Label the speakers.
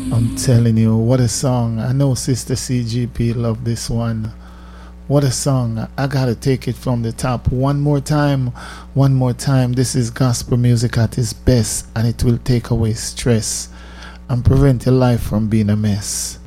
Speaker 1: I'm telling you, what a song. I know Sister CGP love this one. What a song. I gotta take it from the top. One more time. One more time. This is gospel music at its best, and it will take away stress and prevent your life from being a mess.